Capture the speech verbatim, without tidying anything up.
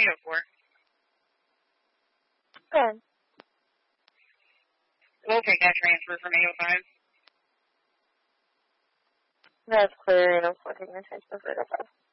eight oh four. Go ahead. We'll take that transfer from eight oh five. That's clear, eight oh four, taking the transfer for eight oh five.